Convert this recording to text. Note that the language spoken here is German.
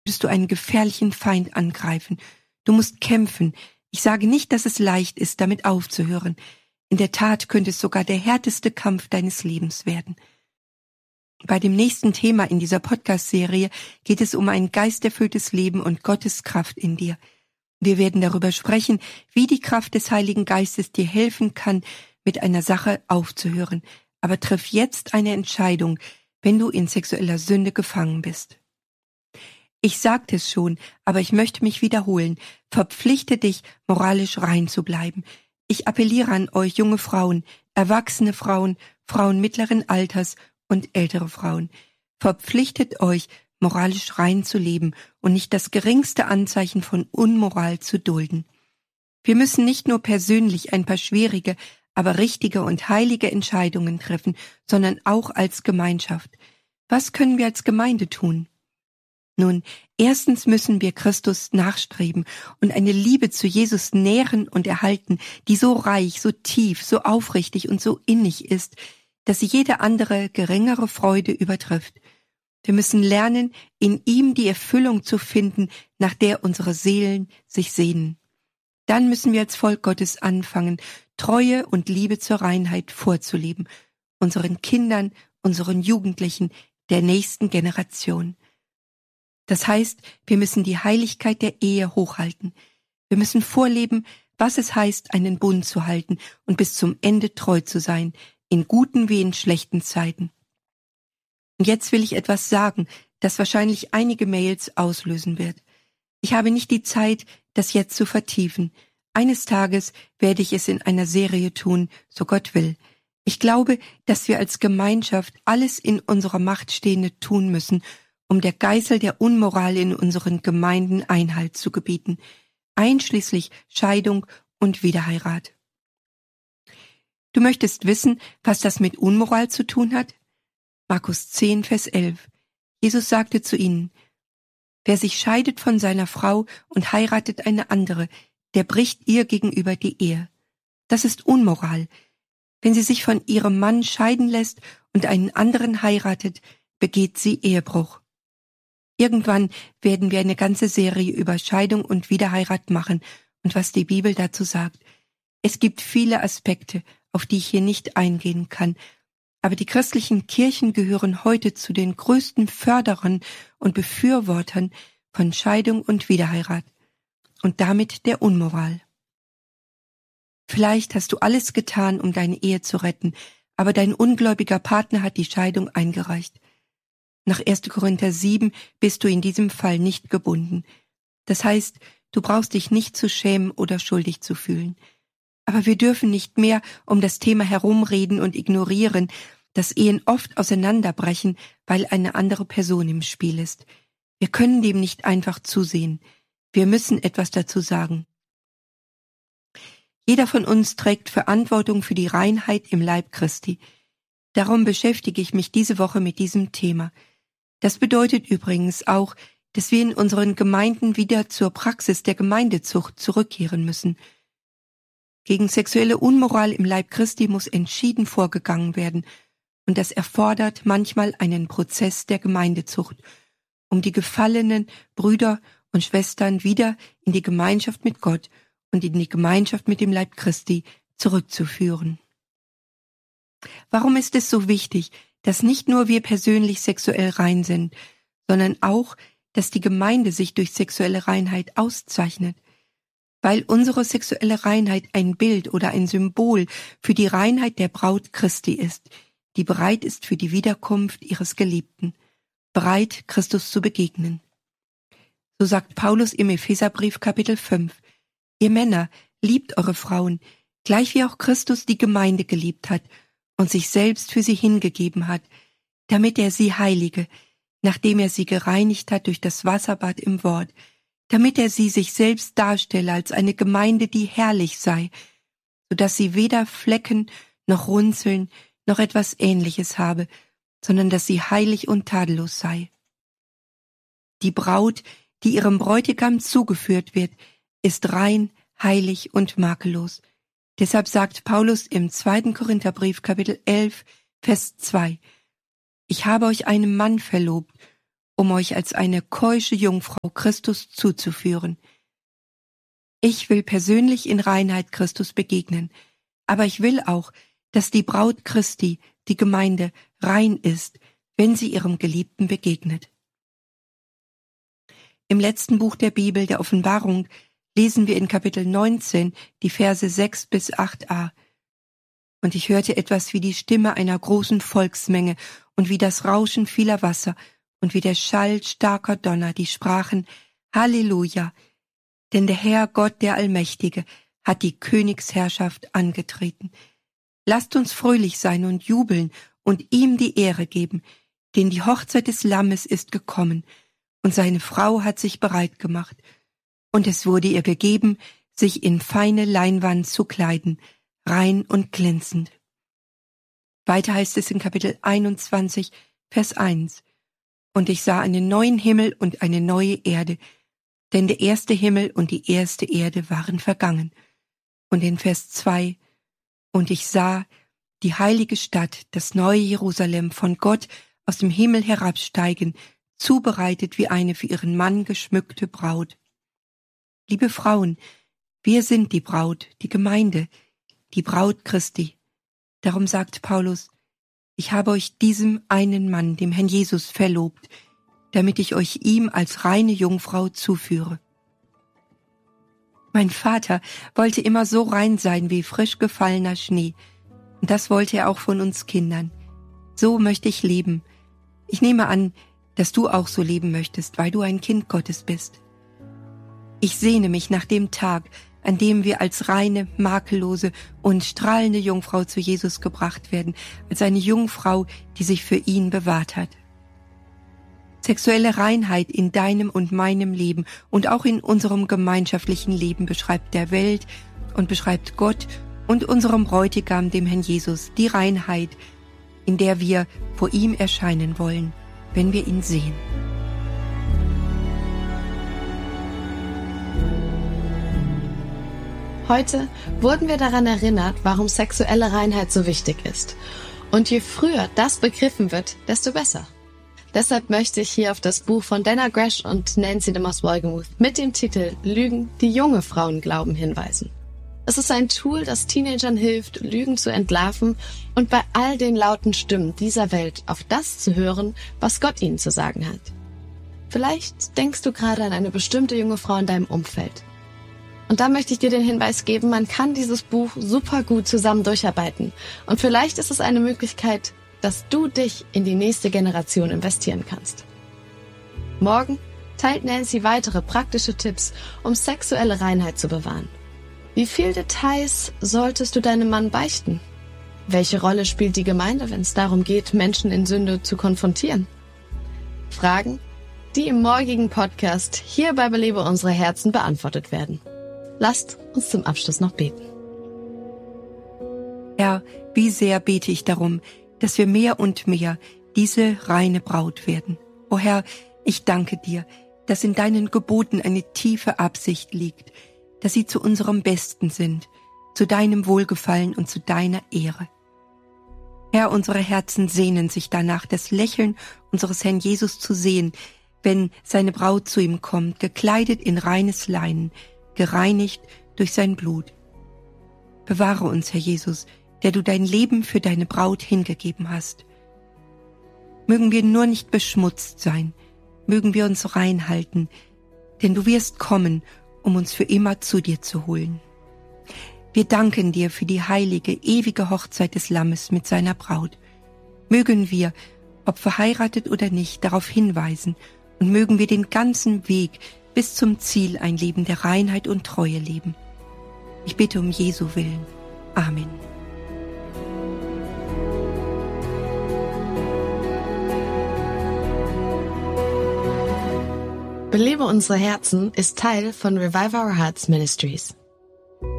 würdest du einen gefährlichen Feind angreifen. Du musst kämpfen. Ich sage nicht, dass es leicht ist, damit aufzuhören. In der Tat könnte es sogar der härteste Kampf deines Lebens werden. Bei dem nächsten Thema in dieser Podcast-Serie geht es um ein geisterfülltes Leben und Gottes Kraft in dir. Wir werden darüber sprechen, wie die Kraft des Heiligen Geistes dir helfen kann, mit einer Sache aufzuhören. Aber triff jetzt eine Entscheidung, wenn du in sexueller Sünde gefangen bist. Ich sagte es schon, aber ich möchte mich wiederholen. Verpflichte dich, moralisch rein zu bleiben. Ich appelliere an euch, junge Frauen, erwachsene Frauen, Frauen mittleren Alters und ältere Frauen. Verpflichtet euch, moralisch rein zu leben und nicht das geringste Anzeichen von Unmoral zu dulden. Wir müssen nicht nur persönlich ein paar schwierige, aber richtige und heilige Entscheidungen treffen, sondern auch als Gemeinschaft. Was können wir als Gemeinde tun? Nun, erstens müssen wir Christus nachstreben und eine Liebe zu Jesus nähren und erhalten, die so reich, so tief, so aufrichtig und so innig ist, dass sie jede andere, geringere Freude übertrifft. Wir müssen lernen, in ihm die Erfüllung zu finden, nach der unsere Seelen sich sehnen. Dann müssen wir als Volk Gottes anfangen, Treue und Liebe zur Reinheit vorzuleben, unseren Kindern, unseren Jugendlichen, der nächsten Generation. Das heißt, wir müssen die Heiligkeit der Ehe hochhalten. Wir müssen vorleben, was es heißt, einen Bund zu halten und bis zum Ende treu zu sein, in guten wie in schlechten Zeiten. Und jetzt will ich etwas sagen, das wahrscheinlich einige Mails auslösen wird. Ich habe nicht die Zeit, das jetzt zu vertiefen. Eines Tages werde ich es in einer Serie tun, so Gott will. Ich glaube, dass wir als Gemeinschaft alles in unserer Macht Stehende tun müssen, um der Geißel der Unmoral in unseren Gemeinden Einhalt zu gebieten, einschließlich Scheidung und Wiederheirat. Du möchtest wissen, was das mit Unmoral zu tun hat? Markus 10, Vers 11. Jesus sagte zu ihnen: Wer sich scheidet von seiner Frau und heiratet eine andere, der bricht ihr gegenüber die Ehe. Das ist Unmoral. Wenn sie sich von ihrem Mann scheiden lässt und einen anderen heiratet, begeht sie Ehebruch. Irgendwann werden wir eine ganze Serie über Scheidung und Wiederheirat machen und was die Bibel dazu sagt. Es gibt viele Aspekte, auf die ich hier nicht eingehen kann, aber die christlichen Kirchen gehören heute zu den größten Förderern und Befürwortern von Scheidung und Wiederheirat und damit der Unmoral. Vielleicht hast du alles getan, um deine Ehe zu retten, aber dein ungläubiger Partner hat die Scheidung eingereicht. Nach 1. Korinther 7 bist du in diesem Fall nicht gebunden. Das heißt, du brauchst dich nicht zu schämen oder schuldig zu fühlen. Aber wir dürfen nicht mehr um das Thema herumreden und ignorieren, dass Ehen oft auseinanderbrechen, weil eine andere Person im Spiel ist. Wir können dem nicht einfach zusehen. Wir müssen etwas dazu sagen. Jeder von uns trägt Verantwortung für die Reinheit im Leib Christi. Darum beschäftige ich mich diese Woche mit diesem Thema. Das bedeutet übrigens auch, dass wir in unseren Gemeinden wieder zur Praxis der Gemeindezucht zurückkehren müssen. Gegen sexuelle Unmoral im Leib Christi muss entschieden vorgegangen werden, und das erfordert manchmal einen Prozess der Gemeindezucht, um die gefallenen Brüder und Schwestern wieder in die Gemeinschaft mit Gott und in die Gemeinschaft mit dem Leib Christi zurückzuführen. Warum ist es so wichtig, dass nicht nur wir persönlich sexuell rein sind, sondern auch, dass die Gemeinde sich durch sexuelle Reinheit auszeichnet? Weil unsere sexuelle Reinheit ein Bild oder ein Symbol für die Reinheit der Braut Christi ist, die bereit ist für die Wiederkunft ihres Geliebten, bereit, Christus zu begegnen. So sagt Paulus im Epheserbrief Kapitel 5, Ihr Männer, liebt eure Frauen, gleich wie auch Christus die Gemeinde geliebt hat und sich selbst für sie hingegeben hat, damit er sie heilige, nachdem er sie gereinigt hat durch das Wasserbad im Wort, damit er sie sich selbst darstelle als eine Gemeinde, die herrlich sei, sodass sie weder Flecken noch Runzeln noch etwas Ähnliches habe, sondern dass sie heilig und tadellos sei. Die Braut, die ihrem Bräutigam zugeführt wird, ist rein, heilig und makellos. Deshalb sagt Paulus im 2. Korintherbrief, Kapitel 11, Vers 2, Ich habe euch einem Mann verlobt, um euch als eine keusche Jungfrau Christus zuzuführen. Ich will persönlich in Reinheit Christus begegnen, aber ich will auch, dass die Braut Christi, die Gemeinde, rein ist, wenn sie ihrem Geliebten begegnet. Im letzten Buch der Bibel, der Offenbarung, lesen wir in Kapitel 19 die Verse 6 bis 8a. Und ich hörte etwas wie die Stimme einer großen Volksmenge und wie das Rauschen vieler Wasser und wie der Schall starker Donner, die sprachen: Halleluja! Denn der Herr Gott, der Allmächtige, hat die Königsherrschaft angetreten. Lasst uns fröhlich sein und jubeln und ihm die Ehre geben, denn die Hochzeit des Lammes ist gekommen, und seine Frau hat sich bereit gemacht. Und es wurde ihr gegeben, sich in feine Leinwand zu kleiden, rein und glänzend. Weiter heißt es in Kapitel 21, Vers 1. Und ich sah einen neuen Himmel und eine neue Erde, denn der erste Himmel und die erste Erde waren vergangen. Und in Vers 2, und ich sah die heilige Stadt, das neue Jerusalem, von Gott aus dem Himmel herabsteigen, zubereitet wie eine für ihren Mann geschmückte Braut. Liebe Frauen, wir sind die Braut, die Gemeinde, die Braut Christi. Darum sagt Paulus: Ich habe euch diesem einen Mann, dem Herrn Jesus, verlobt, damit ich euch ihm als reine Jungfrau zuführe. Mein Vater wollte immer so rein sein wie frisch gefallener Schnee, und das wollte er auch von uns Kindern. So möchte ich leben. Ich nehme an, dass du auch so leben möchtest, weil du ein Kind Gottes bist. Ich sehne mich nach dem Tag, an dem wir als reine, makellose und strahlende Jungfrau zu Jesus gebracht werden, als eine Jungfrau, die sich für ihn bewahrt hat. Sexuelle Reinheit in deinem und meinem Leben und auch in unserem gemeinschaftlichen Leben beschreibt der Welt und beschreibt Gott und unserem Bräutigam, dem Herrn Jesus, die Reinheit, in der wir vor ihm erscheinen wollen, wenn wir ihn sehen. Heute wurden wir daran erinnert, warum sexuelle Reinheit so wichtig ist. Und je früher das begriffen wird, desto besser. Deshalb möchte ich hier auf das Buch von Dana Gresh und Nancy DeMoss Wolgemuth mit dem Titel Lügen, die junge Frauen glauben, hinweisen. Es ist ein Tool, das Teenagern hilft, Lügen zu entlarven und bei all den lauten Stimmen dieser Welt auf das zu hören, was Gott ihnen zu sagen hat. Vielleicht denkst du gerade an eine bestimmte junge Frau in deinem Umfeld. Und da möchte ich dir den Hinweis geben, man kann dieses Buch super gut zusammen durcharbeiten. Und vielleicht ist es eine Möglichkeit, dass du dich in die nächste Generation investieren kannst. Morgen teilt Nancy weitere praktische Tipps, um sexuelle Reinheit zu bewahren. Wie viele Details solltest du deinem Mann beichten? Welche Rolle spielt die Gemeinde, wenn es darum geht, Menschen in Sünde zu konfrontieren? Fragen, die im morgigen Podcast hier bei Belebe unsere Herzen beantwortet werden. Lasst uns zum Abschluss noch beten. Herr, wie sehr bete ich darum, dass wir mehr und mehr diese reine Braut werden. O Herr, ich danke dir, dass in deinen Geboten eine tiefe Absicht liegt, dass sie zu unserem Besten sind, zu deinem Wohlgefallen und zu deiner Ehre. Herr, unsere Herzen sehnen sich danach, das Lächeln unseres Herrn Jesus zu sehen, wenn seine Braut zu ihm kommt, gekleidet in reines Leinen, gereinigt durch sein Blut. Bewahre uns, Herr Jesus, der du dein Leben für deine Braut hingegeben hast. Mögen wir nur nicht beschmutzt sein, mögen wir uns rein halten, denn du wirst kommen, um uns für immer zu dir zu holen. Wir danken dir für die heilige, ewige Hochzeit des Lammes mit seiner Braut. Mögen wir, ob verheiratet oder nicht, darauf hinweisen und mögen wir den ganzen Weg bis zum Ziel ein Leben der Reinheit und Treue leben. Ich bitte um Jesu Willen. Amen. Belebe unsere Herzen ist Teil von Revive Our Hearts Ministries.